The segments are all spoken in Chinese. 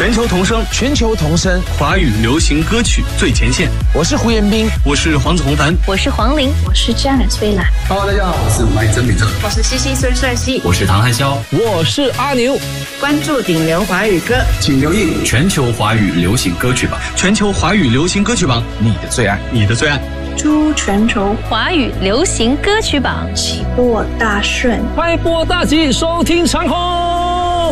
全球同声， 全球同声， 华语流行歌曲最前线。 我是胡彦斌， 我是黄子弘凡， 我是黄龄， 我是 Janet 飞兰。 Hello， 大家好，我是麦曾敏特， 我是西西孙帅熙， 我是唐汉霄， 我是阿牛。 关注顶流华语歌， 请留意全球华语流行歌曲榜， 全球华语流行歌曲榜， 你的最爱， 你的最爱。 祝全球华语流行歌曲榜起播大顺， 开播大吉，收听长虹。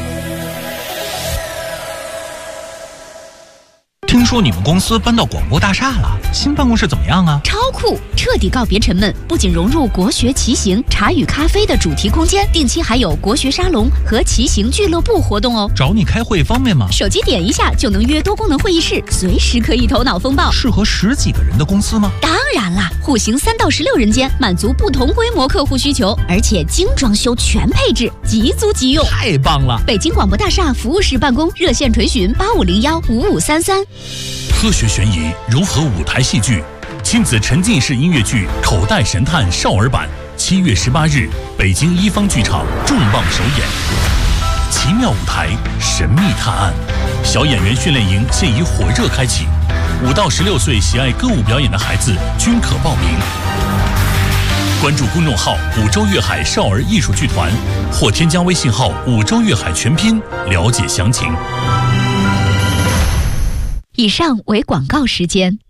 听说你们公司搬到广播大厦了，新办公室怎么样啊？ 超酷，彻底告别沉闷，不仅融入国学骑行、茶与咖啡的主题空间，定期还有国学沙龙和骑行俱乐部活动哦。 找你开会方便吗？ 手机点一下就能约多功能会议室，随时可以头脑风暴。 适合10几个人的公司吗？ 当然啦，户型3到16人间，满足不同规模客户需求，而且精装修全配置，即租即用， 太棒了！ 北京广播大厦服务室办公，热线垂询85015533。 科学悬疑融合舞台戏剧，亲子沉浸式音乐剧《口袋神探》少儿版，7月18日，北京一方剧场重磅首演。奇妙舞台，神秘探案，小演员训练营现已火热开启，5到16岁喜爱歌舞表演的孩子均可报名。关注公众号5洲粤海少儿艺术剧团，或添加微信号5洲粤海全拼了解详情。 以上为广告时间。